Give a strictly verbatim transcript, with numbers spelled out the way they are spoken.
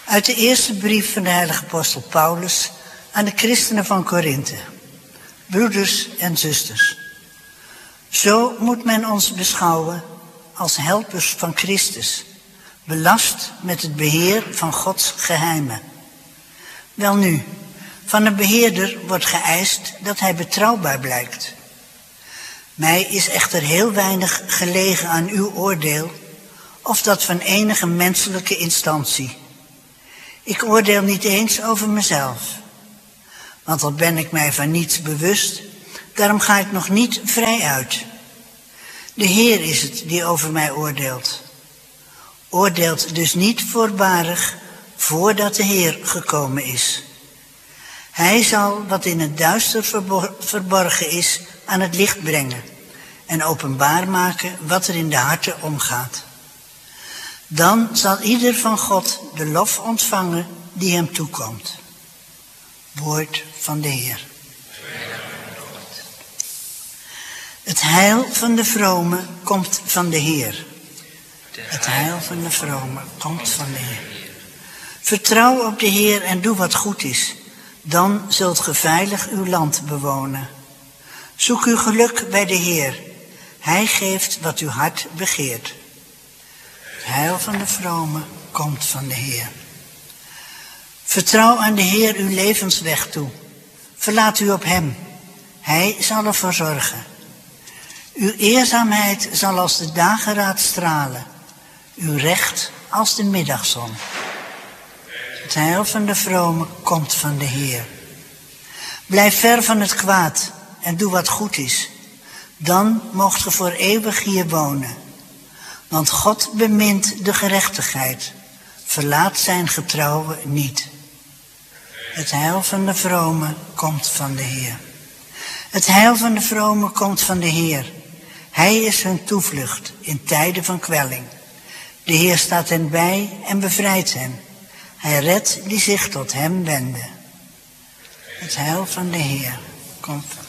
Uit de eerste brief van de heilige apostel Paulus aan de christenen van Korinthe. Broeders en zusters. Zo moet men ons beschouwen als helpers van Christus, belast met het beheer van Gods geheimen. Welnu, van een beheerder wordt geëist dat hij betrouwbaar blijkt. Mij is echter heel weinig gelegen aan uw oordeel, of dat van enige menselijke instantie. Ik oordeel niet eens over mezelf, want al ben ik mij van niets bewust, daarom ga ik nog niet vrij uit. De Heer is het die over mij oordeelt. Oordeelt dus niet voorbarig voordat de Heer gekomen is. Hij zal wat in het duister verborgen is aan het licht brengen en openbaar maken wat er in de harten omgaat. Dan zal ieder van God de lof ontvangen die hem toekomt. Woord van de Heer. Het heil van de vrome komt van de Heer. Het heil van de vrome komt van de Heer. Vertrouw op de Heer en doe wat goed is. Dan zult ge veilig uw land bewonen. Zoek uw geluk bij de Heer. Hij geeft wat uw hart begeert. Het heil van de vrome komt van de Heer. Vertrouw aan de Heer uw levensweg toe. Verlaat u op hem. Hij zal ervoor zorgen. Uw eerzaamheid zal als de dageraad stralen. Uw recht als de middagzon. Het heil van de vrome komt van de Heer. Blijf ver van het kwaad en doe wat goed is. Dan moogt ge voor eeuwig hier wonen. Want God bemint de gerechtigheid. Verlaat zijn getrouwe niet. Het heil van de vrome komt van de Heer. Het heil van de vrome komt van de Heer. Hij is hun toevlucht in tijden van kwelling. De Heer staat hen bij en bevrijdt hen. Hij redt die zich tot hem wenden. Het heil van de Heer komt van